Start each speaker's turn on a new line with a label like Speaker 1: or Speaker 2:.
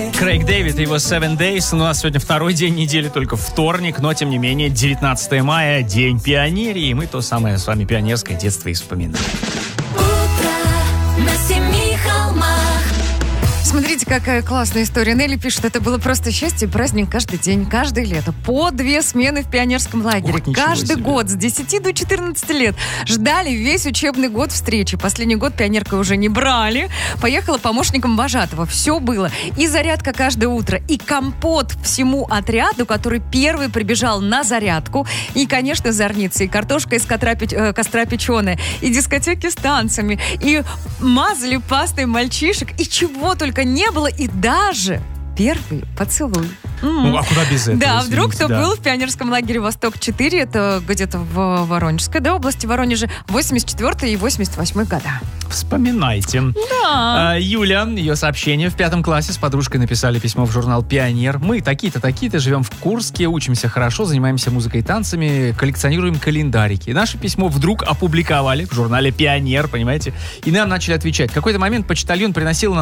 Speaker 1: Крейг Дэвид и его Seven Days. У нас сегодня второй день недели, только вторник, но тем не менее 19 мая, День пионерии. И мы то самое с вами пионерское детство и вспоминаем.
Speaker 2: Смотрите, какая классная история. Нелли пишет, это было просто счастье, праздник каждый день, каждое лето. По 2 смены в пионерском лагере. Каждый год с 10 до 14 лет. Ждали весь учебный год встречи. Последний год пионерка уже не брали. Поехала помощником вожатого. Все было. И зарядка каждое утро. И компот всему отряду, который первый прибежал на зарядку. И, конечно, зорницы. И картошка из костра печеная. И дискотеки с танцами. И мазали пастой мальчишек. И чего только не было, и даже первый поцелуй.
Speaker 1: Ну, а куда без этого?
Speaker 2: Да, вдруг кто был в пионерском лагере «Восток-4», это где-то в Воронежской, да, области Воронежа, 84 и 88 года.
Speaker 1: Вспоминайте.
Speaker 2: Да.
Speaker 1: Юля, ее сообщение. В 5 классе с подружкой написали письмо в журнал «Пионер». Мы такие-то, такие-то, живем в Курске, учимся хорошо, занимаемся музыкой и танцами, коллекционируем календарики. И наше письмо вдруг опубликовали в журнале «Пионер», понимаете? И нам начали отвечать. В какой-то момент почтальон приносил нам